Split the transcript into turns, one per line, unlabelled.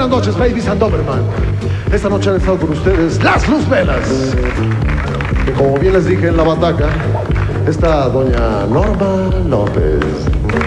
buenas noches, babies and Doberman. Esta noche han estado con ustedes las Luzbelas. Que como bien les dije en la bataca, está doña Norma López.